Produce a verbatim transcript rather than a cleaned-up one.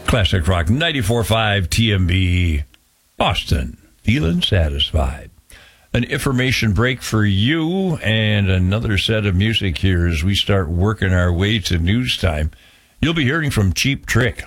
Classic Rock ninety-four point five T M B, Boston, feeling satisfied. An information break for you and another set of music here as we start working our way to news time. You'll be hearing from Cheap Trick.